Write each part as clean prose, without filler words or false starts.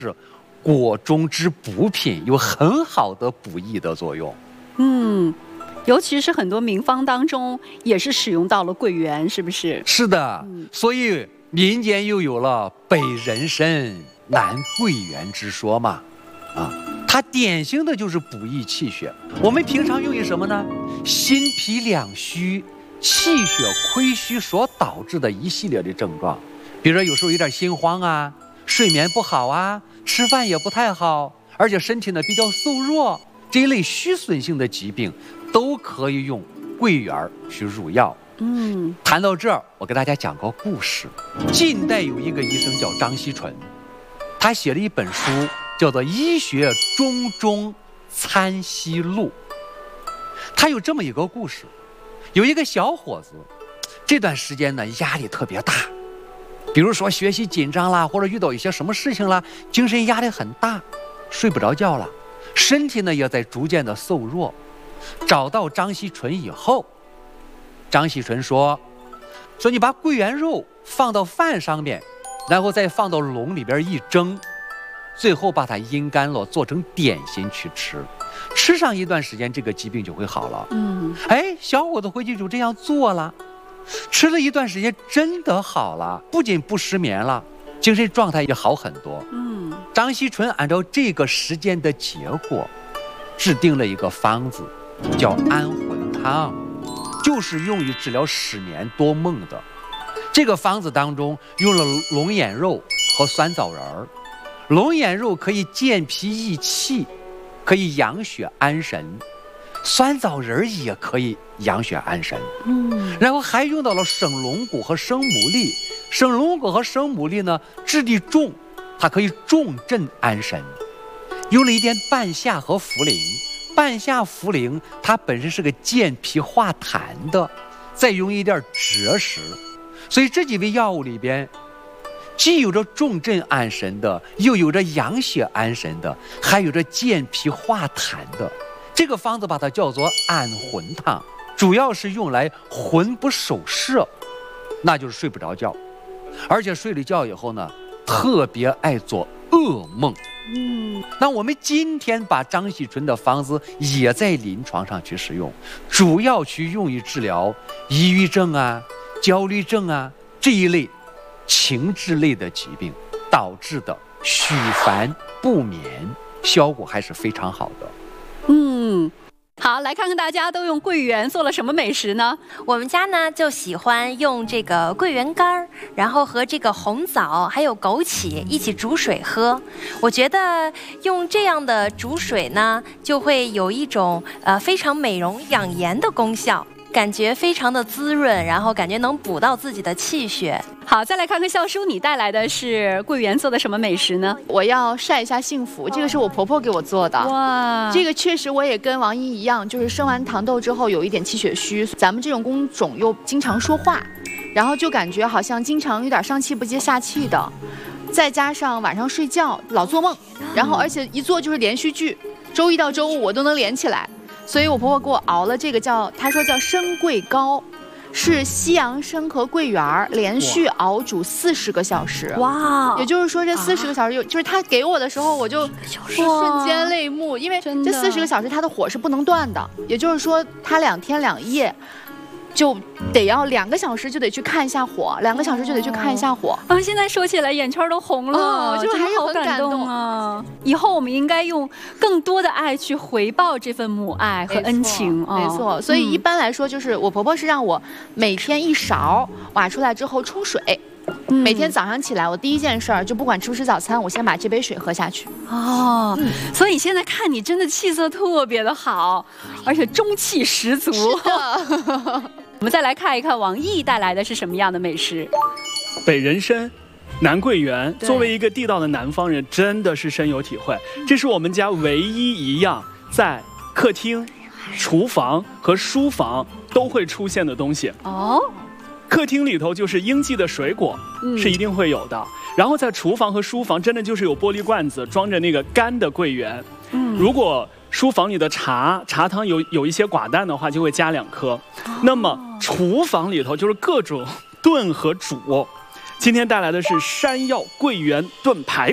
果中之补品，有很好的补益的作用。 尤其是很多名方当中也是使用到了桂圆，是不是？ 是的，所以民间又有了北人参南桂圆之说嘛。它典型的就是补益气血。我们平常用于什么呢？心脾两虚、气血亏虚所导致的一系列的症状，比如说有时候有点心慌啊，睡眠不好啊，吃饭也不太好，而且身体呢比较瘦弱，这一类虚损性的疾病都可以用桂圆去入药。谈到这儿，我给大家讲个故事。近代有一个医生叫张锡纯，他写了一本书叫做《医学中中参析录》。他有这么一个故事，有一个小伙子，这段时间呢压力特别大，比如说学习紧张啦，或者遇到一些什么事情啦，精神压力很大，睡不着觉了，身体呢也在逐渐的瘦弱。找到张锡纯以后，张锡纯说你把桂圆肉放到饭上面，然后再放到笼里边一蒸，最后把它阴干了，做成点心去吃，吃上一段时间，这个疾病就会好了。小伙子回去就这样做了，吃了一段时间，真的好了，不仅不失眠了，精神状态也好很多。张锡纯按照这个实践的结果，制定了一个方子，叫安魂汤，就是用于治疗失眠多梦的。这个方子当中用了龙眼肉和酸枣仁儿。龙眼肉可以健脾益气，可以养血安神；酸枣仁也可以养血安神。然后还用到了生龙骨和生牡蛎。生龙骨和生牡蛎呢，质地重，它可以重镇安神。用了一点半夏和茯苓。半夏茯苓它本身是个健脾化痰的，再用一点芷实，所以这几味药物里边，既有着重镇安神的，又有着养血安神的，还有着健脾化痰的。这个方子把它叫做安魂汤，主要是用来魂不守舍，那就是睡不着觉，而且睡了觉以后呢，特别爱做噩梦。那我们今天把张锡纯的方子也在临床上去使用，主要去用于治疗抑郁症啊、焦虑症啊这一类情志类的疾病导致的虚烦不眠，效果还是非常好的。 好，来看看大家都用桂圆做了什么美食呢？ 我们家呢就喜欢用这个桂圆干儿，然后和这个红枣还有枸杞一起煮水喝。我觉得用这样的煮水呢，就会有一种非常美容养颜的功效。感觉非常的滋润，然后感觉能补到自己的气血。 好，再来看看笑叔，你带来的是桂圆做的什么美食呢？ 我要晒一下幸福，这个是我婆婆给我做的。 哇， 这个确实我也跟王一样，就是生完糖痘之后有一点气血虚，咱们这种工种又经常说话，然后就感觉好像经常有点上气不接下气的，再加上晚上睡觉老做梦，然后而且一做就是连续剧，周一到周五我都能连起来。所以我婆婆给我熬了这个她说叫参桂膏，是西洋参和桂圆连续熬煮40个小时。 哇！ 也就是说这40个小时就是她给我的时候，我就瞬间泪目，因为这40个小时它的火是不能断的，也就是说它2天2夜。就得要2个小时就得去看一下火，2个小时就得去看一下火。 现在说起来眼圈都红了， 就还是好感动啊！以后我们应该用更多的爱去回报这份母爱和恩情啊。 没错，所以一般来说，就是我婆婆是让我每天1勺挖出来之后冲水。每天早上起来，我第一件事就不管吃不吃早餐，我先把这杯水喝下去。 所以现在看你真的气色特别的好，而且中气十足。我们再来看一看王毅带来的是什么样的美食。 北人参南桂圆，作为一个地道的南方人，真的是深有体会。这是我们家唯一一样在客厅、厨房和书房都会出现的东西。客厅里头就是应季的水果，是一定会有的。然后在厨房和书房，真的就是有玻璃罐子装着那个干的桂圆。如果书房里的茶汤有一些寡淡的话，就会加2颗。那么厨房里头就是各种炖和煮。今天带来的是山药桂圆炖排骨。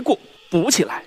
补起来。